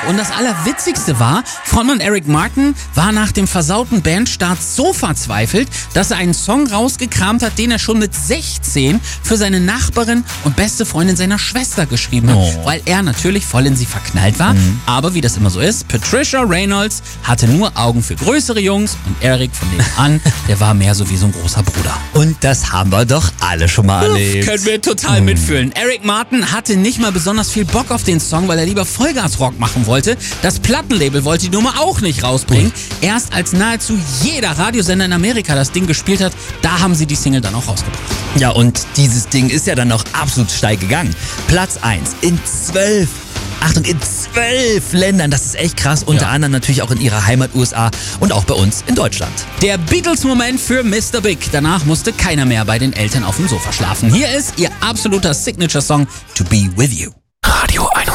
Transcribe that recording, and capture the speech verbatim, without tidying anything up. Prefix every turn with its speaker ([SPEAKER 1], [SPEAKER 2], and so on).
[SPEAKER 1] Und das Allerwitzigste war, Frontmann Eric Martin war nach dem versauten Bandstart so verzweifelt, dass er einen Song rausgekramt hat, den er schon mit sechzehn für seine Nachbarin und beste Freundin seiner Schwester geschrieben hat,
[SPEAKER 2] Oh.
[SPEAKER 1] weil er natürlich voll in sie verknallt war.
[SPEAKER 2] Mhm.
[SPEAKER 1] Aber wie das immer so ist, Patricia Reynolds hatte nur Augen für größere Jungs und Eric von nebenan, der war mehr so wie so ein großer Bruder.
[SPEAKER 2] Und das haben wir doch alle schon mal erlebt.
[SPEAKER 1] Können wir total mitfühlen. Eric Martin hatte nicht mal besonders viel Bock auf den Song, weil er lieber Vollgasrock machen wollte. Das Plattenlabel wollte die Nummer auch nicht rausbringen. Erst als nahezu jeder Radiosender in Amerika das Ding gespielt hat, da haben sie die Single dann auch rausgebracht.
[SPEAKER 2] Ja, und dieses Ding ist ja dann auch absolut steil gegangen. Platz eins in zwölf. Achtung, in zwölf Ländern. Das ist echt krass. Unter
[SPEAKER 1] Ja.
[SPEAKER 2] anderem natürlich auch in ihrer Heimat U S A und auch bei uns in Deutschland.
[SPEAKER 1] Der Beatles-Moment für Mister Big. Danach musste keiner mehr bei den Eltern auf dem Sofa schlafen. Hier ist ihr absoluter Signature-Song To Be With You.
[SPEAKER 3] Radio einundzwanzig.